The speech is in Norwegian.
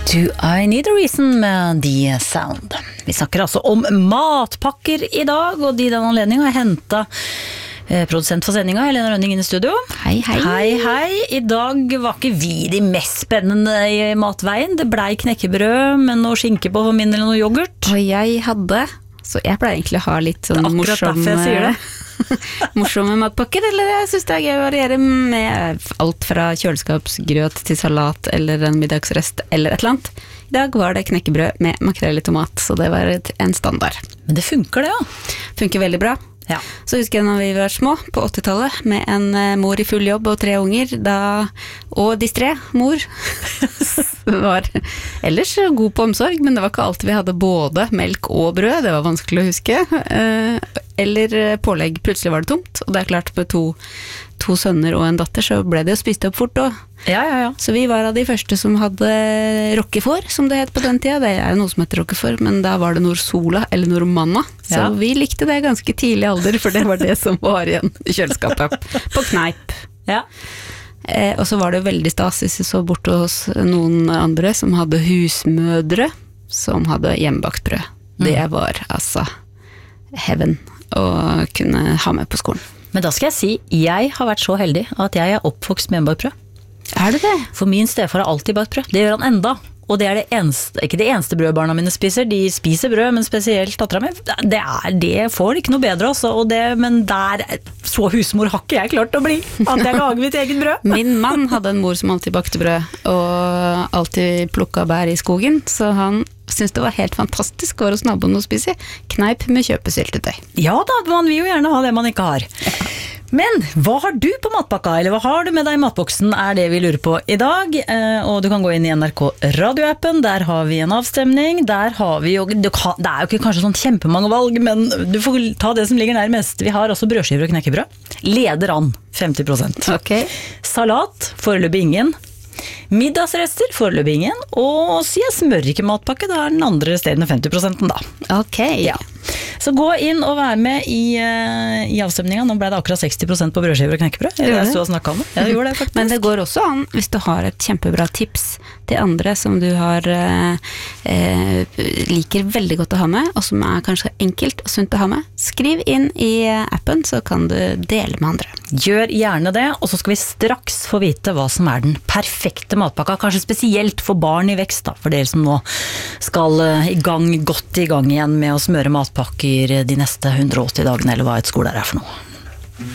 Do I Need a Reason med The Sound. Vi snakker altså om matpakker i dag, og i den anledningen har jeg hentet produsent for sendinga, Helene Rønning, inn i studio. Hei, hei. Hei, hei. I dag var ikke vi de mest spennende i matveien. Det blei knekkebrød med noe skinke på for min eller noe yoghurt. Og jeg hadde, så jeg pleier egentlig å ha litt sånn morsomme matpakker, eller jeg synes det er gøy å variere med alt fra kjøleskapsgrøt til salat eller en middagsrest eller et eller annet. I dag var det knekkebrød med makrell i tomat, så det var en standard. Men det funker det, ja. Funker veldig bra. Ja. Så husker jeg når vi var små, på 80-tallet, med en mor i full jobb og 3 unger, og distré mor, var ellers god på omsorg, men det var ikke alltid vi hadde både melk og brød, det var vanskelig å huske, eller pålegg, plutselig var det tomt, og det er klart med to sønner og en datter, så ble det jo spist opp fort også. Ja. Så vi var av de første som hadde roquefort, som det het på den tida. Det er jo noe som heter roquefort, men da var det Norsola eller Normanna. Så vi likte det ganske tidlig alder, for det var det som var igjen i kjøleskapet. På kneip. Ja. Og så var det jo veldig stas hvis vi så bort hos noen andre som hadde husmødre, som hadde hjemmebakt brød. Det var altså heaven å kunne ha med på skolen. Men da skal jeg si, jeg har vært så heldig at jeg er oppvokst med hjemmebakt brød. Er det det? For min stefar har alltid bakt brød. Det gjør han enda. Og det er det eneste, ikke det eneste brød barna mine spiser. De spiser brød, men spesielt datteren min. Det får ikke noe bedre, altså. Men så husmor har ikke jeg klart å bli. At jeg lager mitt eget brød. Min mann hadde en mor som alltid bakte brød, og alltid plukket bær i skogen, så han syntes det var helt fantastisk å være hos naboen og spise kneip med kjøpesyltetøy. Ja da, man vil jo gjerne ha det man ikke har. Men hva har du på matpakka, eller hva har du med deg i matboksen, er det vi lurer på i dag. Og du kan gå inn i NRK radioappen, der har vi en avstemning, der har vi jo, det er jo ikke kanskje sånn kjempemange valg, men du får ta det som ligger nærmest. Vi har også brødskiver og knekkebrød. Leder an 50%. Okay. Salat, foreløpig ingen. Middagsrester, foreløpig ingen. Og sier smør ikke matpakke, da er den andre resterende 50% da. Ok. Ja. Så gå inn og vær med i avstemningen. Nå ble det akkurat 60% på brødskiver og knekkebrød. Jeg så å snakke om det. Jeg gjorde det faktisk. Men det går også an, hvis du har et kjempebra tips til andre som du har liker veldig godt å ha med, og som er kanskje enkelt og sunt å ha med. Skriv inn i appen, så kan du dele med andre. Gjør gjerne det, og så skal vi straks få vite hva som er den perfekte matpakka, kanskje spesielt for barn i vekst, da, for dere som nå skal godt i gang igjen med å smøre matpakker de neste 180 dagene, eller hva et skoleår er for noe.